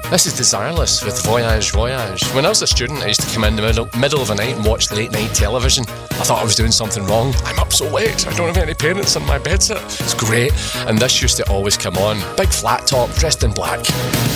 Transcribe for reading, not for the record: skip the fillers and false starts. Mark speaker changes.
Speaker 1: This is Desireless with Voyage Voyage. When I was a student, I used to come in the middle of the night and watch late night television. I thought I was doing something wrong. I'm up so late, I don't have any parents on my bedsit. It's great. And this used to always come on. Big flat top, dressed in black.